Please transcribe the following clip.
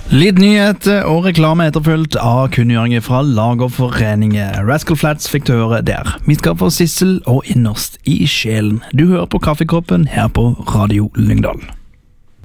Litt nyheter og reklame etterfulgt av kunngjøringer fra lag og foreninger. Rascal Flatts fikk du høre der. Vi skal få Sissel og Innerst i sjelen. Du hører på Kaffekoppen her på Radio Lyngdal.